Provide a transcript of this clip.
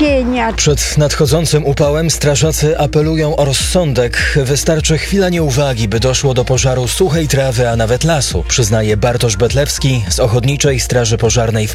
cienia. Przed nadchodzącym upałem strażacy apelują o rozsądek. Wystarczy chwila nieuwagi, by doszło do pożaru suchej trawy, a nawet lasu, przyznaje Bartosz Betlewski z Ochotniczej Straży Pożarnej w